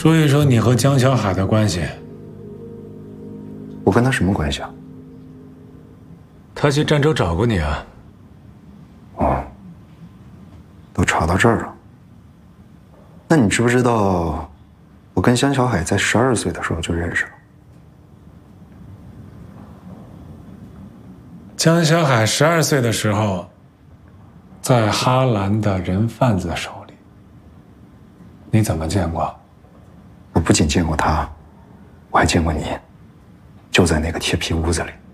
说一说你和江小海的关系。 我跟他什么关系啊？ 他去儋州找过你啊？ 哦，都查到这儿了。那你知不知道，我跟江小海在12岁的时候就认识了？ 江小海12岁的时候，在哈兰的人贩子手里，你怎么见过？ 我不仅见过他，我还见过你，就在那个铁皮屋子里。